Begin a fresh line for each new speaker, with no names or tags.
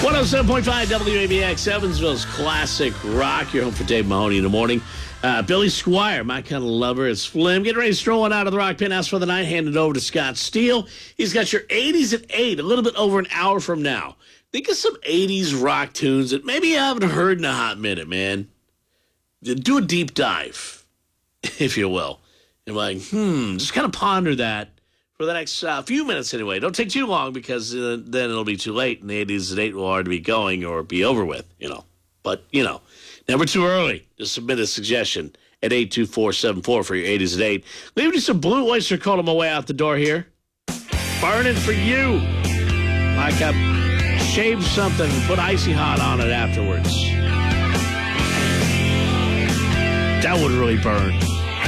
107.5 WABX, Evansville's classic rock. You're home for Dave Mahoney in the morning. Billy Squire, my kind of lover, is Flim. Getting ready to stroll on out of the Rock Penthouse for the night. Hand it over to Scott Steele. He's got your 80s at 8, a little bit over an hour from now. Think of some 80s rock tunes that maybe you haven't heard in a hot minute, man. Do a deep dive, if you will. And like, just kind of ponder that for the next few minutes anyway. Don't take too long because then it'll be too late and the 80s at 8 will already be going or be over with, But, never too early to submit a suggestion at 82474 for your 80s at 8. Leave me some Blue Oyster Cult on my way out the door here. Burning for you. Like I shaved something and put Icy Hot on it afterwards. That would really burn.